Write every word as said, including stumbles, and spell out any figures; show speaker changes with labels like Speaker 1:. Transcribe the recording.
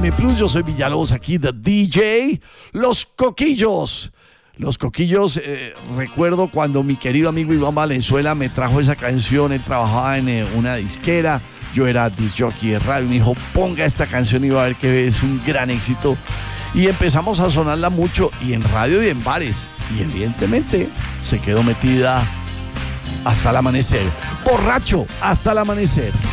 Speaker 1: M Plus. Yo soy Villalobos, aquí de D J. Los Coquillos. Los Coquillos, eh, recuerdo cuando mi querido amigo Iván Valenzuela me trajo esa canción. Él trabajaba en eh, una disquera. Yo era disc jockey de radio. Me dijo, ponga esta canción y va a ver que es un gran éxito. Y empezamos a sonarla mucho, y en radio y en bares. Y evidentemente se quedó metida hasta el amanecer. Borracho hasta el amanecer.